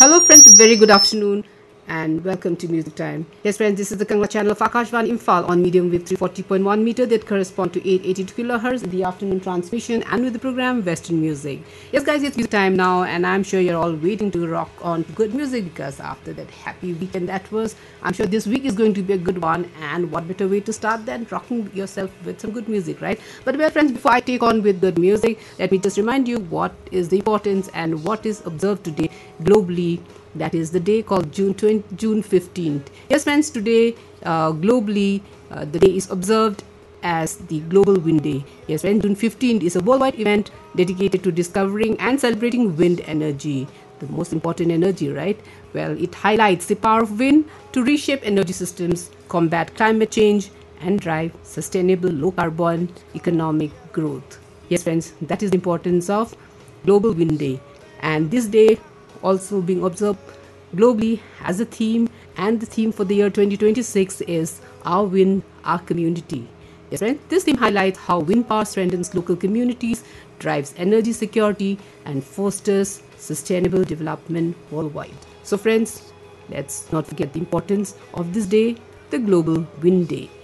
Hello friends, very good afternoon and welcome to Music Time. Yes friends, this is the Kangla channel of Akashvani Imphal on medium wave 340.1 meter that correspond to 882 kilohertz in the afternoon transmission and with the program Western Music. Yes guys, it's music time now and I'm sure you're all waiting to rock on to good music because after that happy weekend that was, I'm sure this week is going to be a good one, and what better way to start than rocking yourself with some good music, right? But well friends, before I take on with good music, let me just remind you what is the importance and what is observed today globally. That is the day called June 15th. Yes friends, today globally the day is observed as the Global Wind Day. Yes friends, June 15th is a worldwide event dedicated to discovering and celebrating wind energy, the most important energy, right? Well, it highlights the power of wind to reshape energy systems, combat climate change, and drive sustainable low carbon economic growth. Yes friends, that is the importance of Global Wind Day. And this day also being observed globally as a theme, and the theme for the year 2026 is Our Wind, Our Community. Yes, friends, this theme highlights how wind power strengthens local communities, drives energy security, and fosters sustainable development worldwide. So, friends, let's not forget the importance of this day, the Global Wind Day.